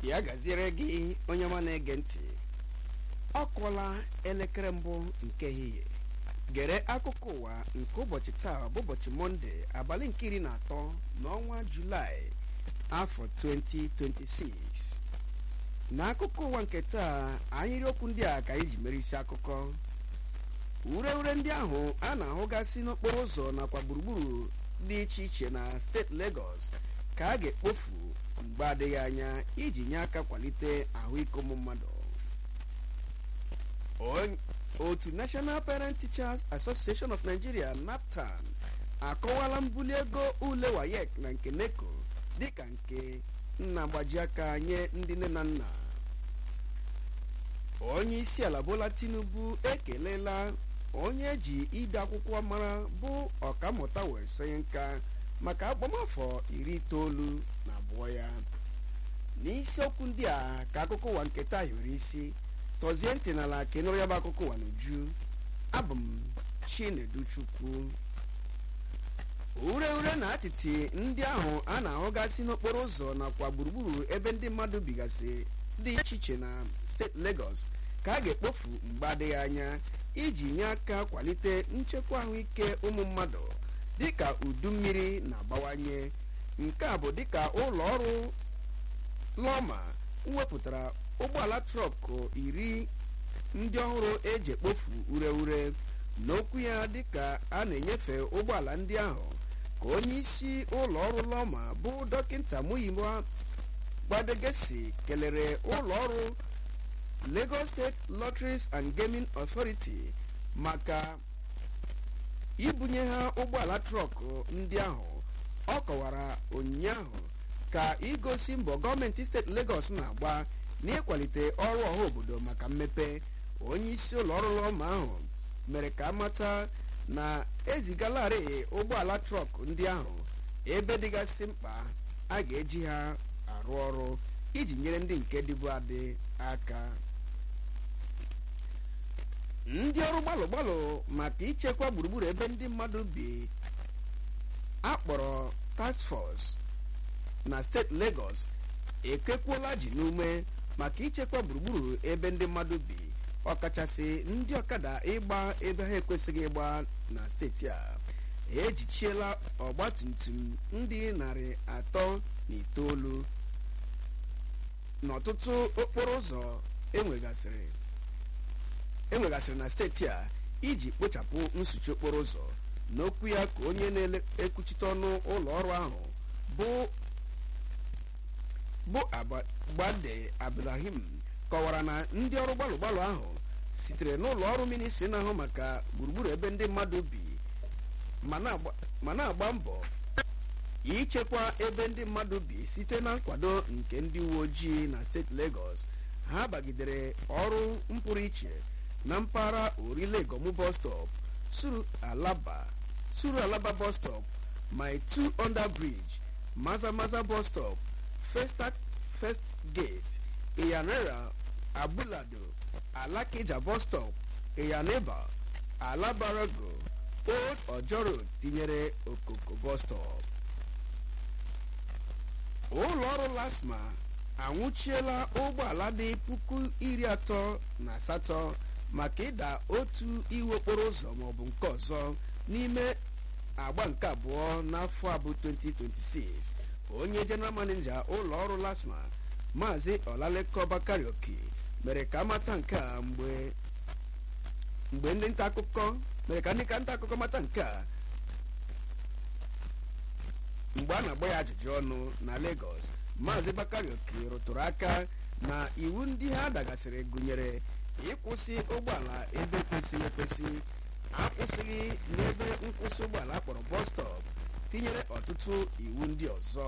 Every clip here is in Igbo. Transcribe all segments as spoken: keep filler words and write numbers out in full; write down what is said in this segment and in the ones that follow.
ya gaziere gị onye ọma na-ege ntị. Ọ kụọla elekere mbụ nke ehihie. Gere akụkọ ụwa nke ụbọchị taa bụ ụbọchị Mọnde, abalị nke iri na atọ n'ọnwa Julaị afọ twenty twenty-six. N'akụkọ ụwa nke taa, ahịrị okwu ndị a ka anyị ji mere isi akụkọ. Ureure ndị ahụ a na-ahụgasị n'okporo ụzọ nakwa gburugburu dị iche iche na steeti Lagos ka a ga-ekpofu mgbe adịghị anya iji nye aka kwalite ahụike ụmụ mmadụ. Otu National Parent Teachers Association of Nigeria NAPTAN akọwala mbuli ego ule WAEC na nke NECO dịka nke nna gbaji aka nye ndị nne na nna. Onye isi ala Bola Tinubu ekelela onye eji ide akwụkwọ mara bụ ọkammụta Nwosenka maka agbamafọ iri itoolu na abụọ ya. N'isiokwu ndị a ka akụkọ ụwa nke taa hiwere isi. Tọzie ntị n'ala ka ịnụrụ ya bụ akụkọ ụwa n'uju. Abụ m Chinedu Chukwu. Ureure na atịtị ndị ahụ a na-ahụgasị n'okporo ụzọ nakwa gburugburu ebe ndị mmadụ bigasị dị iche iche na steeti Lagos ka a ga-ekpofu mgbe adịghị anya iji nye aka kwalite nchekwa ahụike ụmụ mmadụ dịka udu mmiri na-abawanye. Nke a bụ dịka ụlọ ọrụ Lọma wepụtara ụgbọala trọkụ iri ndị ọhụrụ eji ekpofu ureure. N'okwu ya dịka a na-enyefe ụgbọala ndị ahụ ka onye isi ụlọ ọrụ Lọma bụ dọkịta Muyiwa Gbadegesi kelere ụlọ ọrụ Lagos State Lotteries and Gaming Authority maka ibunye ha ụgbọala trọkụ ndị ahụ. Ọ kọwara ụnyaahụ ka igosi mbọ gọọmenti steeti Lagos na-agba n'ịkwalite ọrụ ọha obodo maka mmepe. Onye isi ụlọ ọrụ Lọma ahụ mere ka amata na ezigalarị ụgbọala trọkụ ndị ahụ ebe dịgasị mkpa a ga-eji ha arụ ọrụ iji nyere ndị nke dịbu adị aka. Ndị ọrụ gbalụ gbalụ maka ichekwa gburugburu ebe ndị mmadụ bi akpọrọ task force na steeti Lagos ekekwuola ji n'ume maka ichekwa gburugburu ebe ndị mmadụ bi, ọkachasị ndị ọkada ịgba ebe ha ekwesịghị ịgba na steeti a. Ejichiela ọgbatumtum ndị narị atọ na itoolu n'ọtụtụ okporo ụzọ enwegasịrị enwegasịrị na steeti a iji kpochapụ nsuchi okporo ụzọ. N'okwu ya ka onye na-ekwuchite ọnụ ụlọ ọrụ ahụ bụ bụ Agbade Abdulrahim kọwara na ndị ọrụ gbalụ gbalụ ahụ sitere n'ụlọ ọrụ ministri na-ahụ maka gburugburu ebe ndị mmadụ bi ma na-agba mbọ ichekwa ebe ndị mmadụ bi site na nkwado nke ndị uwe ojii na steeti Lagos. Ha bagidere ọrụ mpụrụ iche na mpaghara Orilegomu bus stop, Suru Alaba Suru Alaba bus stop, Mile two under bridge, Maza Maza bus stop, First First Gate, Iyanera, Abulado, Alakija bus stop, Iyaneba, Alabarago, Old Ojoro tinyere Okoko bus stop. Ụlọ ọrụ Lasma anwụchiela ụgbọala dị puku iri atọ na asatọ maka ịda otu iwu okporo ụzọ maọbụ nke ọzọ n'ime agba nke abụọ n'afọ abụ twenty twenty-six. Onye general manager ụlọ ọrụ Lasma Maazị Olaleko Bakarioki mere ka amata nke a mgbe mgbe ndị nta akụkọ mere ka ndị ka nta akụkọ mata nke a mgbe a na-agba ya ajụjụ ọnụ na Lagos. Maazị Bakarioki rụtụrụ aka na iwu ndị ha dagasịrị gụnyere ịkwụsị ụgbọala ebe kwesịrị ekwesị, akwụsịghị n'ebe nkwụsị ụgbọala akpọrọ bus stop, tinyere ọtụtụ iwu ndị ọzọ.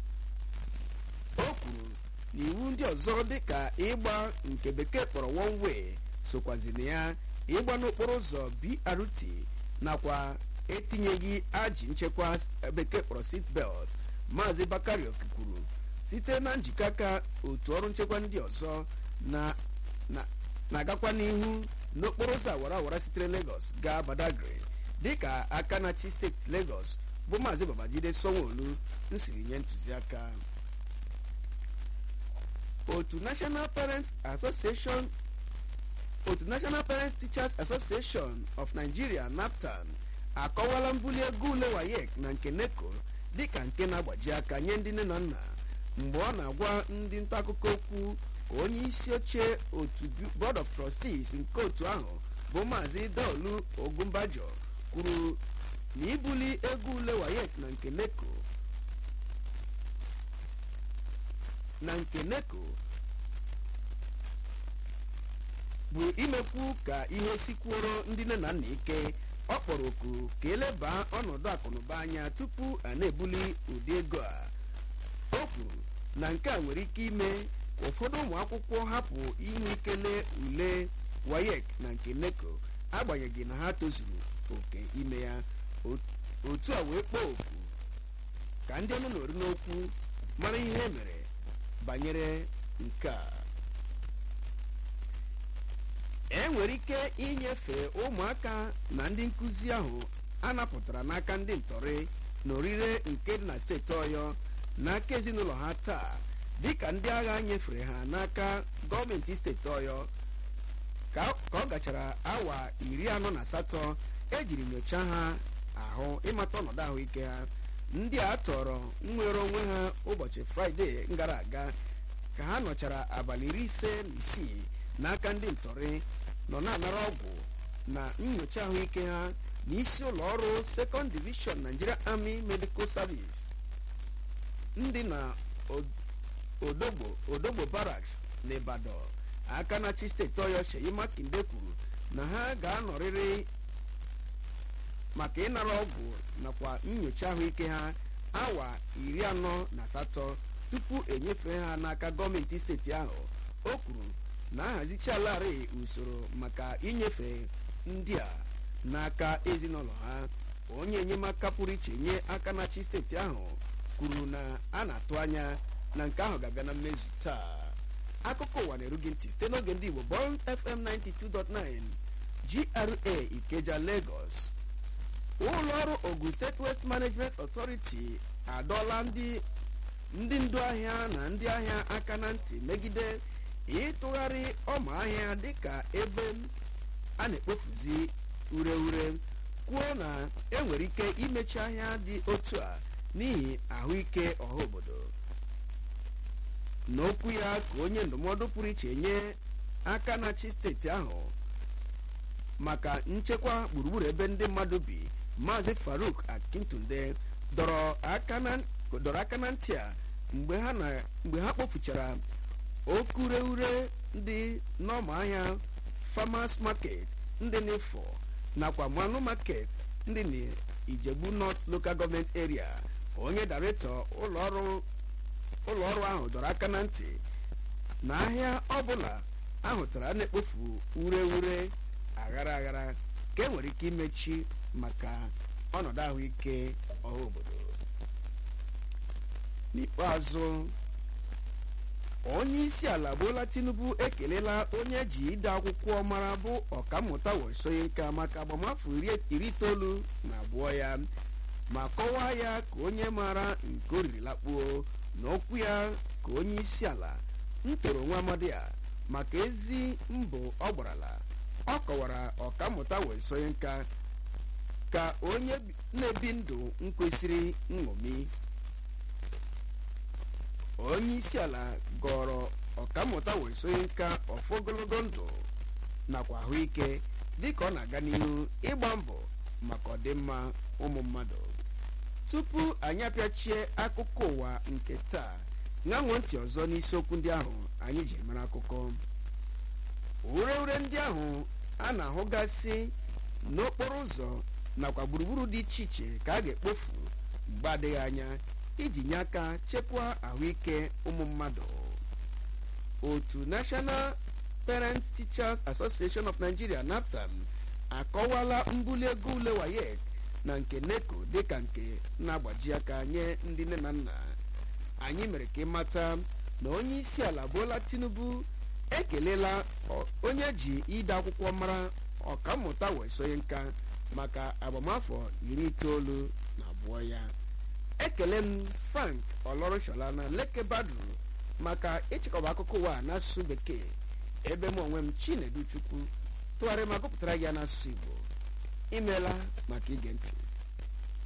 O kwuru na iwu ndị ọzọ dịka ịgba nke bekee kpọrọ one way sokwazi na ya, ịgba n'okporo ụzọ B R T nakwa etinyeghị ajị nchekwa bekee kpọrọ seat belt. Maazị Bakarioki kwuru site na njikọ aka otu ọrụ nchekwa ndị ọzọ na na-agakwa n'ihu n'okporo ụzọ awara awara sitere Lagos gaa Badagry dịka aka na-achị steeti Lagos bụ Maazị Babajide Sanwo-Olu nsiri nye ntụziaka. otu National Parents Association otu National Parents Teachers Association of Nigeria NAPTAN akọwala mbuli ego ule WAEC na nke NECO dịka nke na-agbaji aka nye ndị nne na nna mgbe ọ na-agwa ndị nta akụkọ okwu ka onye isi oche otu Board of Trustees nke otu ahụ bụ Maazị Daolu Ogunbajo kwuru na ibuli ego ule WAEC na nke NECO na nke NECO bụ imekwu ka ihe sikwuoro ndị nne na nna ike. Ọ kpọrọ oku ka eleba ọnọdụ akụnụba anya tupu a na-ebuli ụdị ego a. O kwuru na nke a nwere ike ime ka ụfọdụ ụmụ akwụkwọ hapụ inwe ikele ule WAEC na nke NECO agbanyeghị na ha tozuru oke ime ya. Otu a wee kpọọ oku ka ndị ọnụ n'ori n'okwu mara ihe mere banyere nke a. E nwere ike inyefe ụmụaka na ndị nkụzi ahụ a napụtara n'aka ndị ntọrị n'orire nke dị na steeti Ọyọ n'aka ezinụlọ ha taa dịka ndị agha nyefere ha n'aka gọọmenti steeti Ọyọ ka ọ gachara awa iri anọ na asatọ ejiri nyochaa ha ahụ ịmata ọnọdụ ahụike ha. Ndị a tọrọ nnwere onwe ha ụbọchị Fraịde gara aga ka ha nọchara abalị iri ise na isii n'aka ndị ntọrị nọ na-anara ọgwụ na nyocha ahụike ha n'isi ụlọ ọrụ Second Division Nigeria Army Medical Service ndị na Odogbo Odogbo Barracks na Ibadan. Aka na-achị steeti Ọyọ Seyi Makinde kwuru na ha ga-anọrịrị maka ịnara ọgwụ nakwa nyocha ahụike ha awa iri anọ na asatọ tupu enyefe ha n'aka gọọmenti steeti ahụ. O kwuru na ahazichalarị usoro maka inyefe ndị a n'aka ezinụlọ ha. Onye enyemaka pụrụ iche nye aka na-achị steeti ahụ kwuru na a na-atụ anya na nke ahụ ga-abịa na mmezu taa. Akụkọ ụwa na-erughị ntị site n'oge ndị Igbo Bond F M ninety-two point nine G R A Ikeja, Lagos. Ụlọ ọrụ Ogun State Waste Management Authority adọla ndị ndị ndu ahịa na ndị ahịa aka na ntị megide ịtụgharị ọma ahịa dịka ebe a na-ekpofuzi ure ure, kwuo na enwere ike imechi ahịa dị otu a n'ihi ahụike ọha obodo. N'okwu ya ka onye ndụmọdụ pụrụ iche nye aka na-achị steeti ahụ maka nchekwa gburugburu ebe ndị mmadụ bi, Maazị Faruk Akintunde dọrọ aka na ntị a mgbe ha na mgbe ha kpofuchara okureure ndị n'ọma ahịa Farmers Market ndị n'Ifo nakwa Manu Market ndị n'Ijebu North Local Government Area. Onye Director ụlọọrụ ụlọọrụ ahụ dọrọ aka na ntị na ahịa ọbụla ahụtara na-ekpofu ure ure aghara aghara ka e nwere ike imechi maka ọnọdụ ahụike ọha obodo. N'ikpeazụ, onye isi ala Bola Tinubu ekelela onye ji ide akwụkwọ mara bụ Ọkammụta Wosoyinka maka agbamafọ iri itoolu na abụọ ya ma kọwaa ya ka onye mara nke oriri lakpuo. N'okwu ya ka onye isi ala ntoro nwa amadi a maka ezi mbọ ọ gbarala, ọ kọwara Ọkammụta Wosoyinka ka onye na-ebi ndụ nkwesịrị nṅomi. Onye isi ala gọrọ Ọkammụta Wosoyinka ọfọ ogologo ndụ nakwa ahụike dịka ọ na-aga n'ihu ịgba mbọ maka ọdịmma ụmụ mmadụ. Tupu anyị apịachie akụkọ ụwa nke taa, ṅanwụ ntị ọzọ n'isiokwu ndị ahụ anyị ji mara akụkọ. Ure ure ndị ahụ a na-ahụgasị n'okporo ụzọ nakwa gburugburu dị iche iche ka a ga-ekpofu mgbe adịghị anya iji nye aka chekwaa ahụike ụmụ mmadụ. Otu National Parents Teachers Association of Nigeria NAPTAN akọwala mbuli ego ule WAEC na nke NECO dịka nke na-agbaji aka nye ndị nne na nna. Anyị mere ka ịmata na onye isi ala Bola Tinubu ekelela onye ji ide akwụkwọ mara Ọkammụta Wosoyinka maka agbamafọ iri itoolu na abụọ ya. Ekele m Frank Olorushola na Leke Badru maka ịchịkọba akụkọ ụwa n'asụsụ bekee ebe m onwe m Chinedu Chukwu tụgharịa ma gụpụtara ya n'asụsụ Igbo. Imeela maka ige ntị.